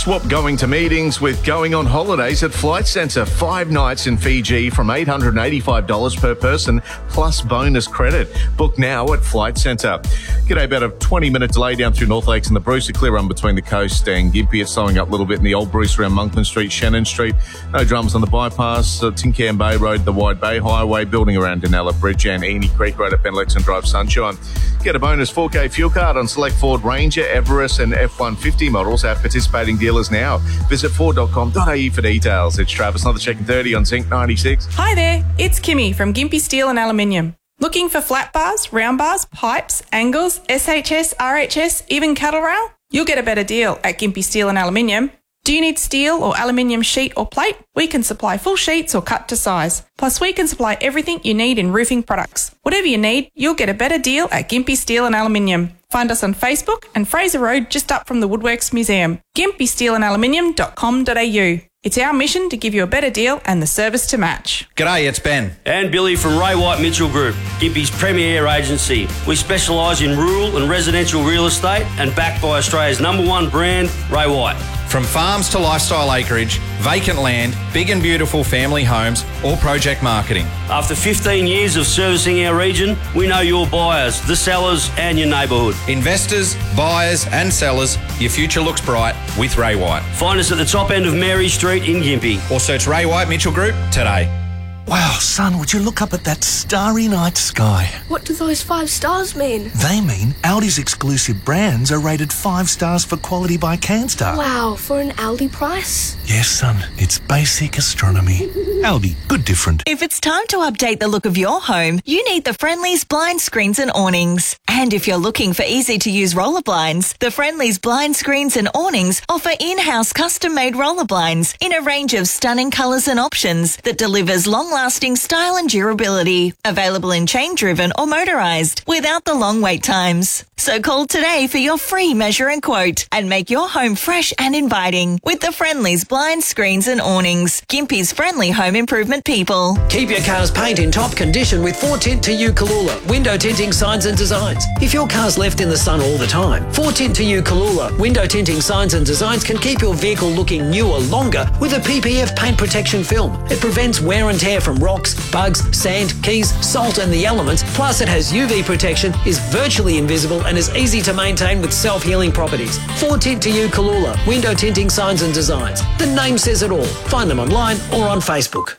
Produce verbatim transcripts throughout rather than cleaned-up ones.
Swap going to meetings with going on holidays at Flight Centre. Five nights in Fiji from eight hundred eighty-five dollars per person plus bonus credit. Book now at Flight Centre. G'day, about a twenty minute delay down through North Lakes and the Bruce. A clear run between the coast and Gympie. It's slowing up a little bit in the Old Bruce around Monkman Street, Shannon Street. No dramas on the bypass, uh, Tin Can Bay Road, the Wide Bay Highway, building around Denella Bridge and Eni Creek Road at Benelection Drive Sunshine. Get a bonus four K fuel card on select Ford Ranger, Everest and F one fifty models at participating dealers now. Visit ford dot com dot a u for details. It's Travis, another check in thirty on Zinc ninety-six. Hi there, it's Kimmy from Gympie Steel and Aluminium. Looking for flat bars, round bars, pipes, angles, S H S, R H S, even cattle rail? You'll get a better deal at Gympie Steel and Aluminium. Do you need steel or aluminium sheet or plate? We can supply full sheets or cut to size. Plus, we can supply everything you need in roofing products. Whatever you need, you'll get a better deal at Gympie Steel and Aluminium. Find us on Facebook and Fraser Road just up from the Woodworks Museum. gympie steel and aluminium dot com dot a u. It's our mission to give you a better deal and the service to match. G'day, it's Ben. And Billy from Ray White Mitchell Group, Gympie's premier agency. We specialise in rural and residential real estate and backed by Australia's number one brand, Ray White. From farms to lifestyle acreage, vacant land, big and beautiful family homes, or project marketing. After fifteen years of servicing our region, we know your buyers, the sellers and your neighbourhood. Investors, buyers and sellers, your future looks bright with Ray White. Find us at the top end of Mary Street in Gympie. Or search Ray White Mitchell Group today. Wow, son, would you look up at that starry night sky? What do those five stars mean? They mean Aldi's exclusive brands are rated five stars for quality by Canstar. Wow, for an Aldi price? Yes, son, it's basic astronomy. Aldi, good different. If it's time to update the look of your home, you need the Friendly's Blind Screens and Awnings. And if you're looking for easy-to-use roller blinds, the Friendly's Blind Screens and Awnings offer in-house custom-made roller blinds in a range of stunning colours and options that delivers long-lasting style and durability. Available in chain-driven or motorised, without the long wait times. So call today for your free measure and quote and make your home fresh and inviting with the Friendly's Blind Screens and Awnings. Gympie's friendly home improvement people. Keep your car's paint in top condition with four tint to you Kalula window tinting signs and designs. If your car's left in the sun all the time, four tint to you Kalula window tinting signs and designs can keep your vehicle looking newer longer with a P P F paint protection film. It prevents wear and tear from rocks, bugs, sand, keys, salt and the elements. Plus it has U V protection, is virtually invisible and is easy to maintain with self-healing properties. four tint to you Kalula window tinting signs and designs. The name says it all. Find them online or on Facebook.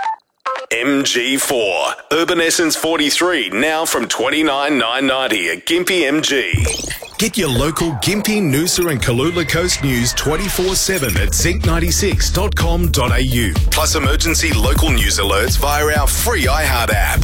M G four, Urban Essence forty-three, now from twenty-nine thousand nine hundred ninety at Gympie M G. Get your local Gympie, Noosa and Kalula Coast news twenty-four seven at zinc ninety-six dot com dot a u. Plus emergency local news alerts via our free iHeart app.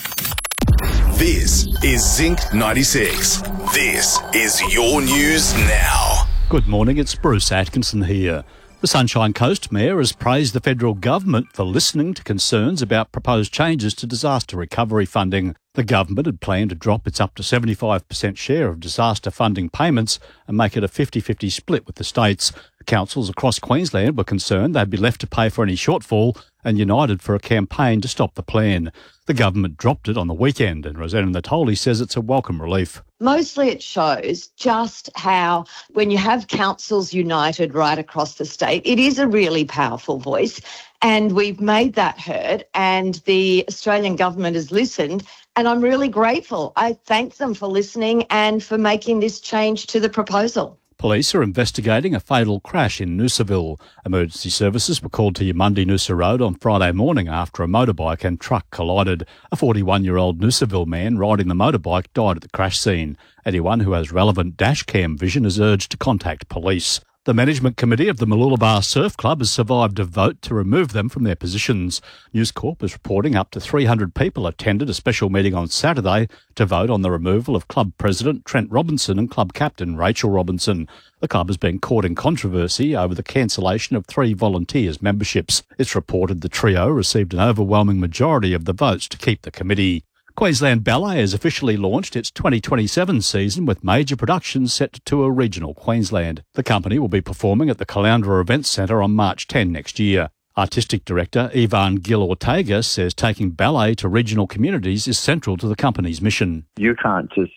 This is Zinc ninety-six. This is your news now. Good morning, it's Bruce Atkinson here. The Sunshine Coast Mayor has praised the federal government for listening to concerns about proposed changes to disaster recovery funding. The government had planned to drop its up to seventy-five percent share of disaster funding payments and make it a fifty-fifty split with the states. Councils across Queensland were concerned they'd be left to pay for any shortfall and united for a campaign to stop the plan. The government dropped it on the weekend, and Rosanna Natoli says it's a welcome relief. Mostly it shows just how when you have councils united right across the state, it is a really powerful voice, and we've made that heard, and the Australian government has listened, and I'm really grateful. I thank them for listening and for making this change to the proposal. Police are investigating a fatal crash in Noosaville. Emergency services were called to Yamundi Noosa Road on Friday morning after a motorbike and truck collided. A forty-one-year-old Noosaville man riding the motorbike died at the crash scene. Anyone who has relevant dash cam vision is urged to contact police. The management committee of the Mooloolaba Surf Club has survived a vote to remove them from their positions. News Corp is reporting up to three hundred people attended a special meeting on Saturday to vote on the removal of club president Trent Robinson and club captain Rachel Robinson. The club has been caught in controversy over the cancellation of three volunteers' memberships. It's reported the trio received an overwhelming majority of the votes to keep the committee. Queensland Ballet has officially launched its twenty twenty-seven season with major productions set to tour regional Queensland. The company will be performing at the Caloundra Events Centre on March tenth next year. Artistic Director Ivan Gil Ortega says taking ballet to regional communities is central to the company's mission. You can't just